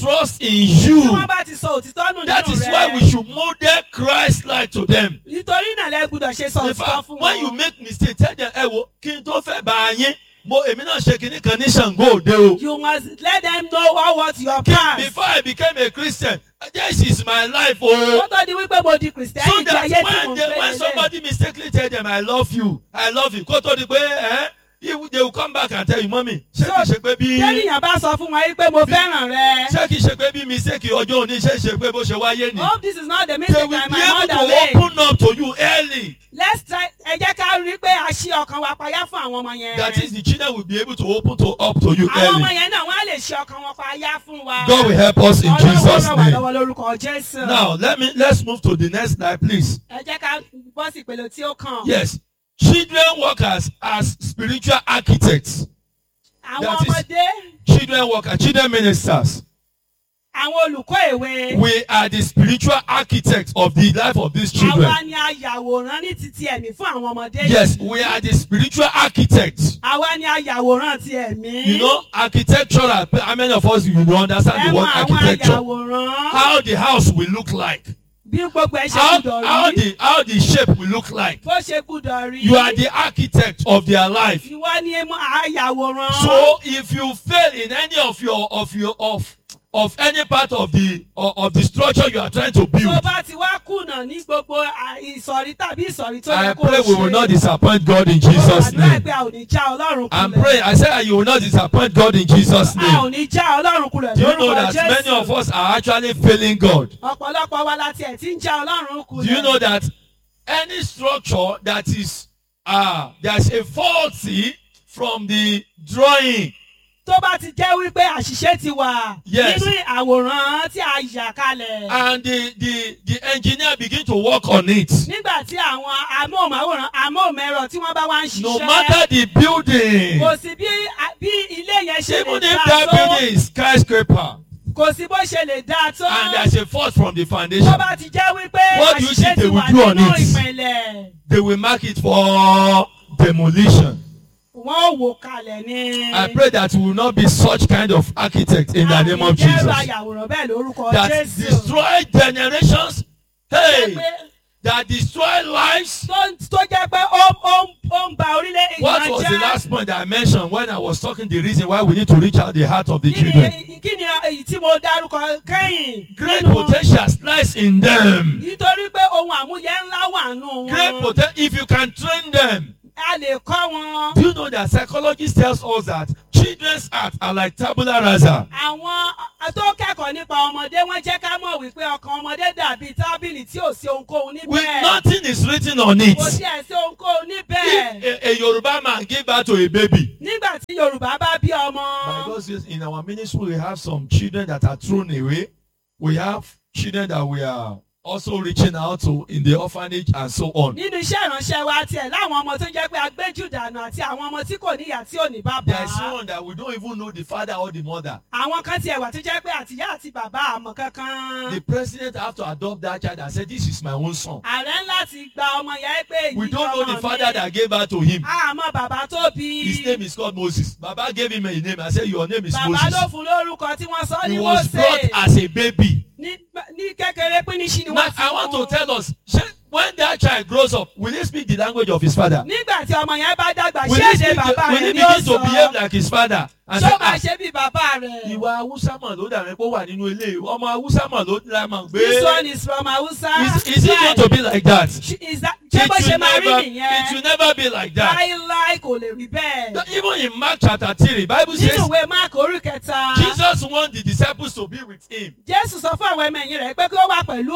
trust in you, tí wọ́n bá ti sọ òtítọ́ nù that nínú is why we rẹ̀. should model Christ like to them. Nítorí náà lẹ gbọ́dọ̀ ṣe sọ In òtítọ́ fact, fún when you wọn. make mistake, tell them, ẹ wo, kí n tó fẹ́ bá yín, èmi náà ṣe kinní kan ní Ṣàngó Òde o. You must let them know all what your past. Before I became a Christian, this is my life. Oh. Ó tó di wípé mo di So Kìrìsìtẹ́nì tí that ayé tí mo ń when gbé somebody mistakenly tell them, I love you, kó tó di pé, they will come back and tell you, mommy, ṣé kìí ṣe pé bí. Tẹ́nìyàn bá sọ fún wọn wípé mo fẹ́ràn rẹ. Ṣé kìí ṣe pé bí mistake ọjọ́ òní ṣe pé bó ṣe wáyé ni. Hope this is not the They mistake will that be my able mother to made. open up to you early. Let's try ẹ jẹ́ ká rí pé a ṣí ọkàn wa payá fún àwọn ọmọ yẹn. That is, the children will be able to open up to you Àwọn ọmọ early. yẹn náà wọ́n á lè ṣí ọkàn wọn payá fún wa. God will help us in Jesus' Ọlọ́run ràn wá name. lọ́wọ́ lórúkọ Jésù. Now, let's move to the next slide, please. Ẹ jẹ́ ká bọ́ sí ìpele tí ó kàn. Yes. Children workers as spiritual architects. Àwọn that is- ọmọdé, Children workers, children ministers. àwọn olùkọ́ ìwé. We are the spiritual architects of the life of these children. Àwa ni ayàwòrán ní titi ẹ̀mí fún àwọn ọmọdé. Yes, we are the spiritual architects. Àwa ni ayàwòrán ti ẹ̀mí. You know, architectural, how many of us you understand Ẹ the mọ word àwọn architecture? ayàwòrán. How the house will look like. Bí gbogbo ẹ ṣe gbúdọ̀ rí. How the shape will look like. Bó ṣe gbúdọ̀ rí. You are the architect of their life. Ìwọ ni ayàwòrán. So if you fail in any of any part of the structure you are trying to Tó build, bá ti wá kùnà ní gbogbo ìsọ̀rí tàbí ìsọ̀rí tó I yẹ kó pray we will ṣe. not disappoint God in Jesus' Àdúrà name. pé a ò ní já Ọlọ́run I'm kulẹ̀. praying. I said you will not disappoint God in Jesus' A ò name. ní já Ọlọ́run kulẹ̀ Do you know lórúkọ that many of Jésù. us are actually failing God? Ọ̀pọ̀lọpọ̀ wa láti ẹ̀ tí ń já Ọlọ́run kulẹ̀. Do you know that any structure that is there's a faulty from the drawing? Tó bá ti jẹ́ wípé àṣìṣe ti wà Yes. nínú àwòrán tí a yà kalẹ̀. And the engineer begin to work on it. Nígbà tí àwọn amóhùnmẹ́rọ tí wọ́n bá wá ń ṣiṣẹ́. No matter the building, Kò sí bí ilé yẹn ṣe even lè if dáa that tó. building is skyscraper Kò sí bó ṣe lè dáa tó. and there's a fault from the foundation, Tó bá ti jẹ́ wípé What do you àṣìṣe think ti they will wà do on nínú it? ìpìlẹ̀. they will mark it for demolition. Wọ́n wò kalẹ̀ ni. I pray that we will not be such kind of architect in the name of Àmì jẹ́ Jesus. ayàwòrán bẹ́ẹ̀ lórúkọ That Jésù. destroy generations. Hey, Pé that destroy lives. tó jẹ́ pé ó ń ba orílẹ̀ What was the last point that I mentioned when I was talking the reason why we need to reach out the heart of the children? Kí ni èyí tí mo dárúkọ kẹ́yìn? Great potential lies in them. Nítorí pé ohun àmúyẹ ńlá wà nù Great wọn. potential. If you can train them. A lè kọ́ wọn. Do you know that psychologists tells us that children's hearts are like tabula rasa? Àwọn tó kẹ́kọ̀ọ́ nípa ọmọdé wọ́n jẹ́ ká mọ̀ wípé ọkàn ọmọdé dàbí tábìlì tí ò sí ohunkóhun With níbẹ̀. nothing is written on it. Kò sí ẹ̀ sí ohunkóhun níbẹ̀. If a Yoruba man give birth to a baby. Nígbà tí Yorùbá bá bí By ọmọ. God's grace, in our ministry, we have some children that are thrown away. We have children that we are also reaching out to in the orphanage and so on. Nínú iṣẹ́ ìránṣẹ́ wa tiẹ̀ láwọn ọmọ tó jẹ́ pé agbéjù dànù àti àwọn ọmọ tí kò níyà tí ò ní bàbá. There is someone that we don't even know the father or the mother. Àwọn kan tiẹ̀ wà tó jẹ́ pé àtìyá àti bàbá àmọ́ kankan. The president have to adopt that child and say, this is my own son. Ààrẹ ńlá ti gba ọmọ yẹn pé We èyí don't know the ọmọ father mi. that gave birth to him. Àmọ́ bàbá tó bí. His name is called Moses. Baba gave him a name. I said, your name is Bàbá Moses. ló fún lórúkọ tí wọ́n sọ He ní was brought Mósè. as a baby. Ní kékeré pínísí ni Now, wọ́n ti I want to fún. tell us, when that child grows up, will he speak the language of his father? Nígbà tí ọmọ yẹn bá dàgbà Will ṣé he, èdè bàbá will he rẹ̀ ni ó begin to behave sọ? like his father? And Ṣé say, ó máa ṣe bí bàbá rẹ̀? ìwà Hausa mọ̀ ló dàbí pé ó wà nínú ilé. Ọmọ Hausa mọ̀ ló dàbí mọ̀ This one gbé. is from Hausa. Is it going to be like that? Ṣé bó ṣe máa rí It nìyẹn? will never be like that. Láíláí kò lè rí bẹ́ẹ̀. Even in Mark chapter 3, Bible Nínú says ìwé Mark orí kẹta. Jesus want the disciples to be with him. Jésù sọ fún àwọn ẹ̀mẹ̀yìn rẹ̀ pé kí ó wà pẹ̀lú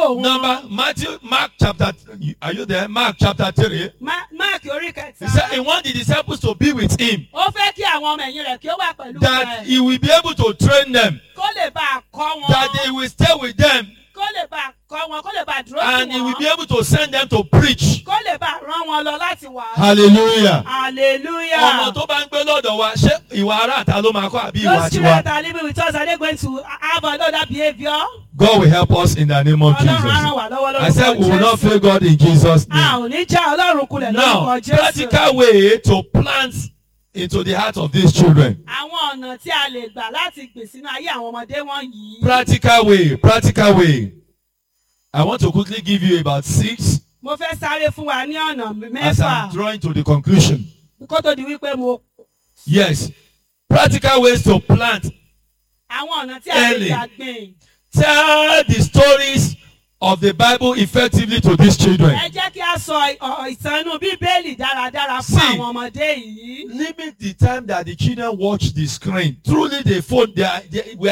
òun. Mark chapter, are you there? Mark chapter 3. Mark orí He kẹta. said he want the disciples to be with him. Ó fẹ́ kí àwọn ọmọ ẹ̀yìn rẹ̀ kí ó wà pẹ̀lú That rẹ̀. he will be able to train them. Kó lè bá a kọ́ wọn. That they will stay with them. Kó lè bá a kọ́ wọn. Kó lè bá a dúró And sí he will be wọn. able to send them to preach. Kó lè bá a rán wọn lọ láti wà. Hallelujah. Hallelujah. Ọmọ tó bá ń gbé lọ́dọ̀ wa, ṣé ìwà ara àta ló máa kọ́ àbí ìwà Those tiwa? children that are living with us, are they going to have another behavior? God will help us in the name of Ọlọ́run á ràn Jesus. wá lọ́wọ́ I said we will not Jésù. fail God in Jesus' A name. ò ní já Ọlọ́run kulẹ̀ Now, lórúkọ Jésù. practical way to plant into the heart of these children. àwọn ọ̀nà tí a lè gbà láti gbìn sínú ayé àwọn ọmọdé wọ̀nyí. Practical way. I want to quickly give you about 6 mo fẹ́ sáré fún wa ní ọ̀nà as I'm mẹ́fà drawing to the conclusion. kó tó di wípé mo. Yes. Practical ways to plant. àwọn ọ̀nà tí a lè Early. gbà gbìn. Tell the stories of the Bible effectively to these children. ẹ jẹ́ kí a sọ ìtàn inú bíbélì dáradára fún See. àwọn ọmọdé yìí. Limit the time that the children watch the screen. Truly, they phone. They are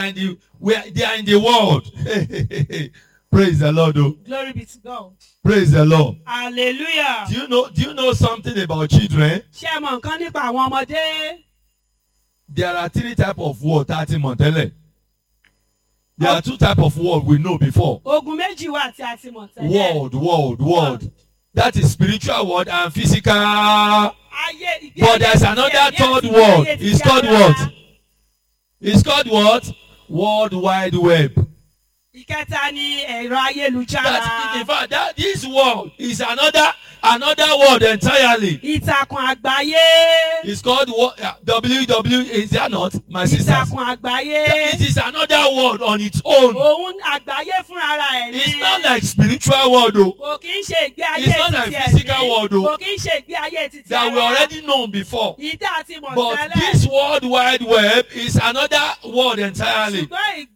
in the world. Praise the Lord. Oh. Glory be to God. Praise the Lord. Hallelujah. Do you know something about children? ṣé ẹ mọ̀ nǹkan nípa àwọn ọmọdé? There are 3 types of word 30 Montele. There are 2 types of word we know before. ogun méjì wà tí a ti mọ̀ tẹ́lẹ̀. Word. That is spiritual word and physical. Ayé- But there's another third word. It's called what? It's called what? World Wide Web. ìkẹta ni ẹ̀rọ In ayélujára. fact, this word is another word entirely. ìtàkùn àgbáyé. It's called WW. Is that not, my sisters? ìtàkùn àgbáyé. It is another word on its own. òun àgbáyé fúnra ẹ̀ ni. It's not like spiritual word though. kò kí ń ṣe ìgbé ayé It's not like títí physical ẹ̀mí. word, though. kò kí ń ṣe ìgbé ayé títí That we ara. already known before. ìdá àti mọ̀ But tẹ́lẹ̀. this World Wide Web is another word entirely. ṣùgbọ́n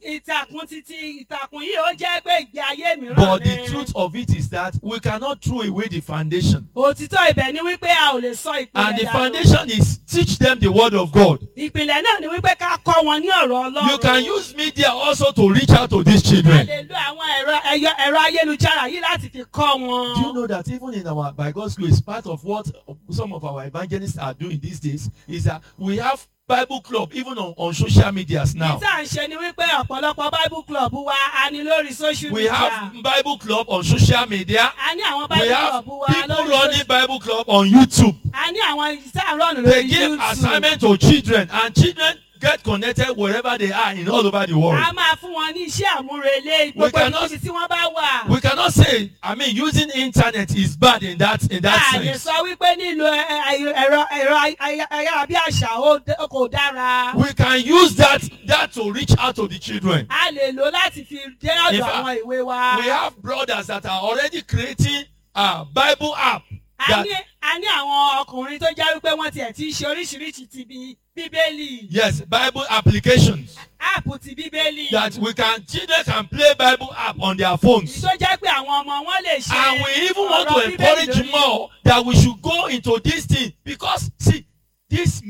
ìtàkùn yìí ó jẹ́ pé ìgbé ayé mìíràn But ni. the truth of it is that we cannot throw away the foundation. òtítọ́ ibẹ̀ ni wípé a ò lè sọ And ìpìlẹ̀ the dànù. foundation is teach them the word of God. ìpìlẹ̀ náà ni wípé ká kọ́ wọn ní ọ̀rọ̀ Ọlọ́run. You can use media also to reach out to these a children. lè lo àwọn ẹ̀rọ ayélujára yìí láti fi kọ́ wọn. Do you know that even in our by God's grace, part of what some of our evangelists are doing these days is that we have Bible club even on social medias now. ìta ń ṣe ni wípé ọ̀pọ̀lọpọ̀ Bible club wa a ní lórí social We media. have Bible club on social media. a ní àwọn We Bible have club wa people lórí running social Bible club on YouTube. a ní àwọn ìsáàrọ̀nù They lórí give YouTube. assignment to children, and children get connected wherever they are in all over the world. a máa fún wọn ní iṣẹ́ àmúrelé We gbogbo cannot- ibi tí wọ́n bá wà. We cannot say, using internet is bad in that a lè sense. sọ wípé nílò ẹ̀rọ ayárabíàṣá kò dára. We can use that to reach out to the children. a lè lò láti fi dé In ọ̀dọ̀ fact, àwọn ìwé wa. We have brothers that are already creating a Bible app. a ní àwọn ọkùnrin tó jẹ́ wípé wọ́n tiẹ̀ ti ń ṣe oríṣiríṣi ti bíbélì. Yes, Bible applications áàpù ti bíbélì. that children can play Bible app on their phones. tó jẹ́ pé àwọn ọmọ wọn lè ṣe And we even want to ọ̀rọ̀ bíbélì encourage lórí. more that we should go into this thing because see this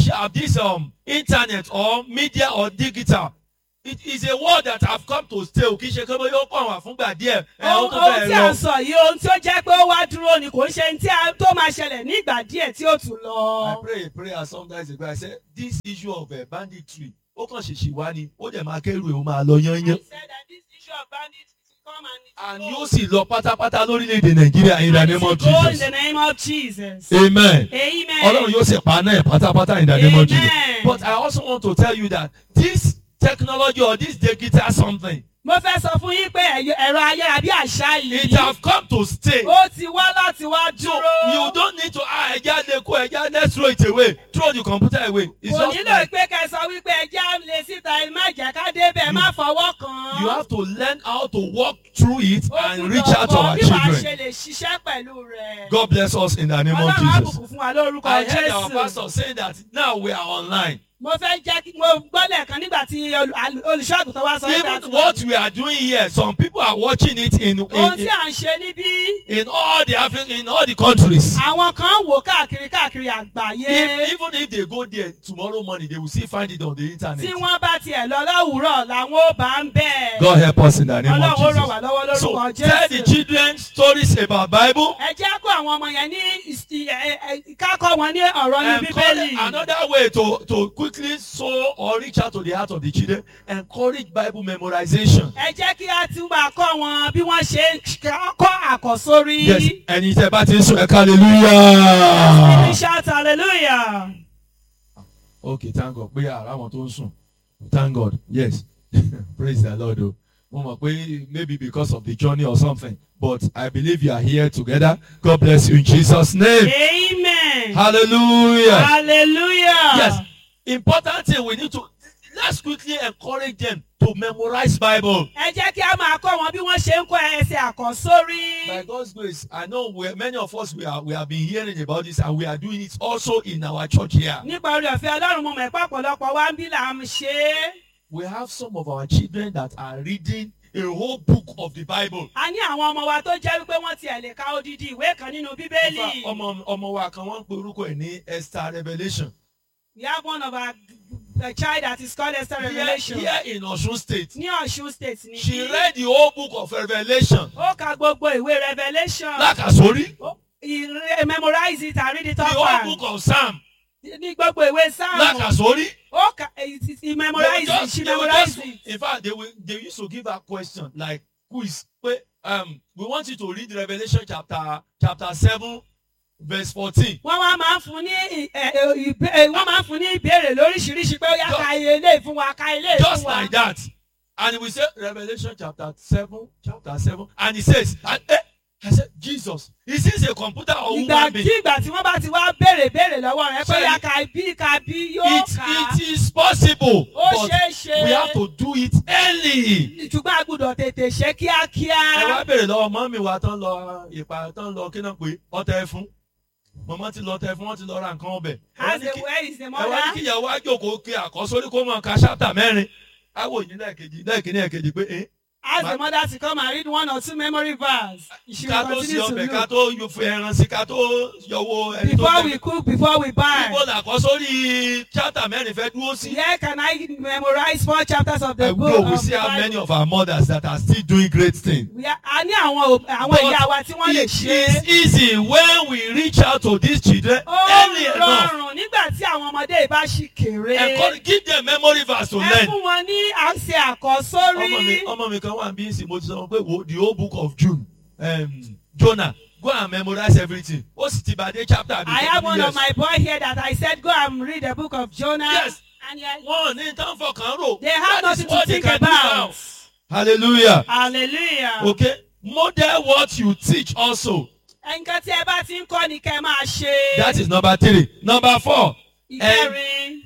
internet or media or digital, it is a word that have come to stay. Kì í ṣe pé yóò kọ́ àwọn àfúngbà díẹ̀. ohun tí a sọ yìí ohun tí ó jẹ́ pé ó wá dúró ni kò ń ṣe tó máa ṣẹlẹ̀ ní ìgbà díẹ̀ tí ó tún lọ. I pray a prayer sometimes ago. I said this issue of banditry ó kàn ṣèṣì wá ni ó dẹ̀ máa kẹ́rù ẹ̀ ó máa lọ I yányán. said that this issue of bandits will come And and yóò sì lọ pátápátá lórílẹ̀‐èdè Nàìjíríà in the name of go in Jesus. the name of Jesus. Amen. Amen. Ọlọ́run yóò sì pa náà pátápátá in the name of Jesus. Amen. But I also want to tell you that this technology or this digital something, mo fẹ́ sọ fún yín pé ẹ̀rọ ayárabíàṣá it yìí have come to stay. ó ti wá láti wá So dúró. you don't need to let's throw it away, throw the computer away. It's kò just nílò like pé kẹ́ sọ wípé ẹjẹ́ lè síta ẹ má jẹ́ ká débẹ̀ má fọwọ́ kàn. you have to learn how to walk through it Ó and gbúdọ̀ reach out to kọ́ our bí wàá children. ṣe lè ṣiṣẹ́ pẹ̀lú rẹ̀. God bless us in the name of Ọlọ́run á Jesus. bùkún fún wa lórúkọ I heard our Jésù. pastor saying that now we are online. mo fẹ́ jẹ́ kí mo gbọ́ lẹ́ẹ̀kan nígbà tí olùṣọ́àgùntàn wá sọ Even what we are doing here, some people are watching it ohun tí à ń ṣe níbí in all the countries. àwọn kan wò káàkiri àgbáyé. Even if they go there tomorrow morning, they will still find it on the internet. tí wọ́n bá tiẹ̀ lọ láwùúrọ̀ làwọn ò bá ń bẹ̀. God help us in the name of Ọlọ́run ó ràn wá Jesus. lọ́wọ́ So lórúkọ tell the Jésù. children stories about Bible. ẹ jẹ́ kó àwọn ọmọ yẹn ní kákọ́ wọn ní ọ̀rọ̀ ní bíbélì. Another way to quickly sow or reach out to the heart of the children, encourage Bible memorization. ẹ jẹ́ kí a tún máa kọ́ wọn bí wọ́n ṣe kọ́ àkọ́sórí. Yes, ẹ̀yin tẹ́ bá ti ń sọ ẹ hallelujah. Shout hallelujah. Okay, thank God. Pé ara àwọn tó ń sùn. Thank God. Yes. Praise the Lord. Oh. Mo mọ̀ pé maybe because of the journey or something, but I believe you are here together. God bless you in Jesus' name. Amen. Hallelujah. Hallelujah. hallelujah. Yes. Important thing we need to, let's quickly encourage them to memorize Bible. ẹ jẹ́ kí a máa kọ́ wọn bí wọ́n ṣe ń kọ́ ẹsẹ̀ àkọ́sórí. By God's grace, I know many of us we have been hearing about this, and we are doing it also in our church here. nípa orí ọ̀fẹ́ Ọlọ́run mo mọ̀ pé ọ̀pọ̀lọpọ̀ wa ń bí là ń ṣe é. We have some of our children that are reading a whole book of the Bible. a ní àwọn ọmọ wa tó jẹ́ wípé wọ́n tiẹ̀ lè ka odidi ìwé kan nínú In bíbélì. fact, ọmọ wa kan wọ́n ń pe orúkọ ẹ̀ ní Esther Revelation. we have one of our child that is called Esther Revelation. Here in Osun State. ní Ọ̀ṣun state ni. She read the whole book of Revelation. ó ka gbogbo ìwé Revelation. Lákàsórí. he memorize it and read it The off whole hand. book of Psalm. ní gbogbo ìwé sáàmù. Lákàsórí. ó ka he memorize it she memorize it. In fact, they used to give her question like quiz. We want you to read Revelation chapter 7, verse 14. wọ́n wá máa ń fún ní wọ́n máa ń fún ní ìbéèrè lóríṣiríṣi pé ó yá ka ilé fún wa ka ilé fún Just wa. like that. And we say Revelation chapter 7, and he says, I said, Jesus, is this a computer or human being? ìgbà tí wọ́n bá ti wá béèrè lọ́wọ́ rẹ̀ pé yá ka bí yóò kà. It is possible, ó but ṣeé ṣe. we have to do it early. ṣùgbọ́n a gbọ́dọ̀ tètè ṣe Ẹ kíákíá. wá béèrè lọ́wọ́ mọ́mí wa tán lọ kí náà pé ọtẹ fún. Mọ̀mọ́ ti lọ tẹ fún, wọ́n ti lọ ra nǹkan ọbẹ̀. as the way is the Ẹ wá ní mother. kí ìyàwó àjòkó kí àkọ́sórí kó mọ̀ ká ṣáptà mẹ́rin. Á wò yín lẹ́ẹ̀kíní ẹ̀kejì pé ask the mother to come and read one or two memory verse. she will ká tó sí continue to ọbẹ̀ ká look. tó fi ẹran sí ká tó yọwọ́ ẹni tó before tẹ́. we cook before we buy. Níbo làkọ́sórí chapter mẹ́rin fẹ́ dúró sí? Here can I memorize 4 chapters of the I book know we of see the how many Bible? of our mothers that are still doing great things. A ní àwọn ìyá wa tí wọ́n lè It ṣe. is easy when we reach out to these children ó early enough. rọrùn nígbà tí àwọn ọmọdé bá ṣì kéré. Give them memory verse to ẹ learn. fún wọn ní àṣẹ àkọ́sórí. Ọmọ mi kan wà bí ìsìn mo ti sọ pé wo the whole book of Jonah, go and memorize everything. Ó sì ti bàdé chapter àbí I have one yes. of my boy here that I said go and read the book of Jonah. Yes. And yet, Wọ́n ní tán fọkàn rò. they have That is nothing to what they think can do now. about. Hallelujah. Hallelujah. Okay. Model what you teach also. Nǹkan tí ẹ bá ti ń kọ́ ni kẹ́ máa ṣe. That is number 3. Number 4. Ìkẹrin.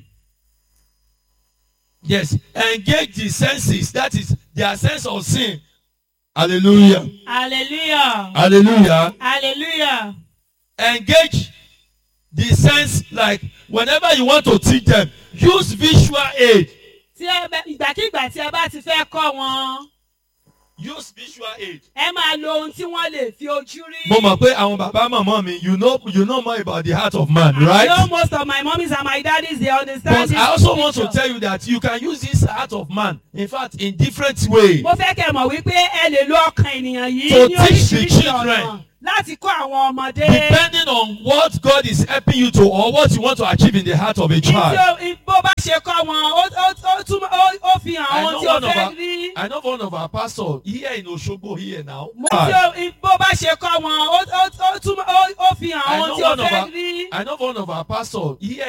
Yes. Engage the senses. That is their sense of sin. Hallelujah. Hallelujah. Hallelujah. Hallelujah. Engage the sense like whenever you want to teach them, use visual aid. Ìgbàkígbà tí ẹ bá ti fẹ́ kọ́ wọn. Use visual aid. Ẹ máa lo ohun tí wọ́n lè fi ojú rí. Mo mọ̀ pé àwọn bàbá màmá mi, you know more about the heart of man, right? I know most of my mommies and my daddies, they understand But this I also want to picture. tell you that you can use this heart of man, in fact, in different ways. Mo fẹ́ kẹ́ mọ̀ wípé ẹ lè lo ọkàn ènìyàn yìí To ní teach the oríṣiríṣi children. ọ̀nà láti kọ́ àwọn ọmọdé. Depending on what God is helping you to or what you want to achieve in the heart of a child. Bó bá ṣe kọ́ wọn, ó fi hàn ohun tí o fẹ́ rí. I know one of our pastors here in Osogbo here now. Bó bá ṣe kọ́ wọn, ó fi hàn ohun tí o fẹ́ rí. I know one of our pastors here